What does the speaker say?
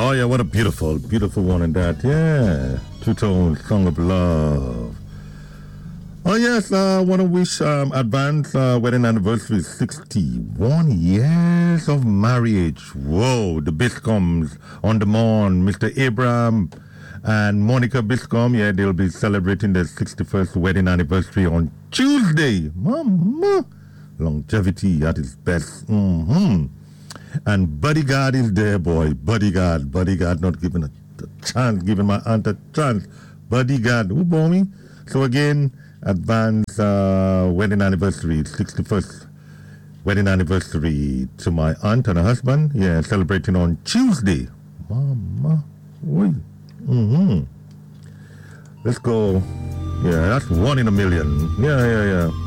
Oh, yeah, what a beautiful, beautiful one in that. Yeah. Two-tone Song of Love. Oh, yes, I want to wish advance wedding anniversary, 61 years of marriage. Whoa, the Biscoms on the morn, Mr. Abraham and Monica Biscom. Yeah, they'll be celebrating their 61st wedding anniversary on Tuesday. Mama, longevity at its best. And Bodyguard is there, boy. Bodyguard not giving a chance, giving my aunt a chance. Bodyguard, who bought me? So again, advance wedding anniversary, 61st wedding anniversary to my aunt and her husband. Yeah, celebrating on Tuesday. Mama, oi. Let's go. Yeah, that's 1 in a million. Yeah.